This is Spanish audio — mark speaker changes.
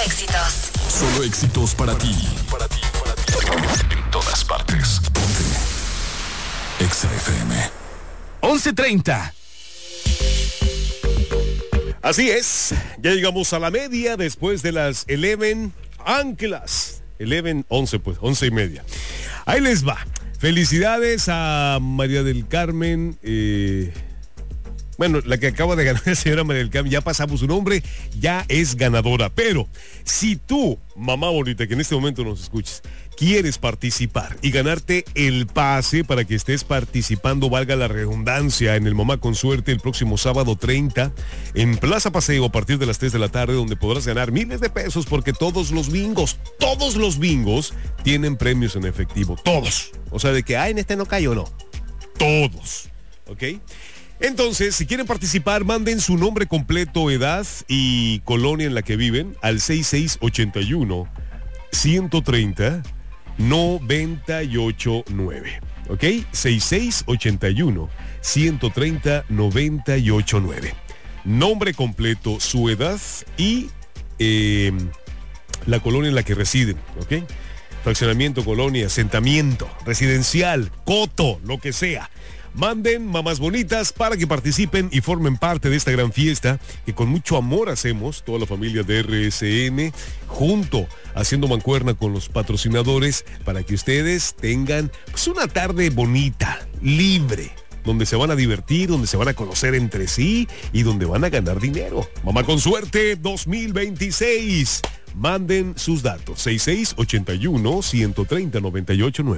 Speaker 1: éxitos.
Speaker 2: Solo éxitos para ti. Para ti, para ti. En todas partes. Ponte Exa FM.
Speaker 3: 11:30.
Speaker 4: Así es, ya llegamos a la media después de las 11 anclas. 11, pues, 11:30. Ahí les va. Felicidades a María del Carmen. Bueno, la que acaba de ganar, la señora María del Carmen, ya pasamos su nombre, ya es ganadora. Pero si tú, mamá bonita, que en este momento nos escuches, quieres participar y ganarte el pase para que estés participando, valga la redundancia, en el Mamá con Suerte el próximo sábado 30 en Plaza Paseo a partir de las 3 de la tarde, donde podrás ganar miles de pesos porque todos los bingos tienen premios en efectivo. Todos. O sea, de que, en este no cayó, no. Todos. ¿Ok? Entonces, si quieren participar, manden su nombre completo, edad y colonia en la que viven al 6681-130-989. ¿Ok? 6681-130-989. Nombre completo, su edad y la colonia en la que residen. ¿Ok? Fraccionamiento, colonia, asentamiento, residencial, coto, lo que sea. Manden, mamás bonitas, para que participen y formen parte de esta gran fiesta que con mucho amor hacemos, toda la familia de RSN, junto, haciendo mancuerna con los patrocinadores, para que ustedes tengan pues una tarde bonita, libre, donde se van a divertir, donde se van a conocer entre sí y donde van a ganar dinero. Mamá con Suerte 2026. Manden sus datos, 6681-130-989.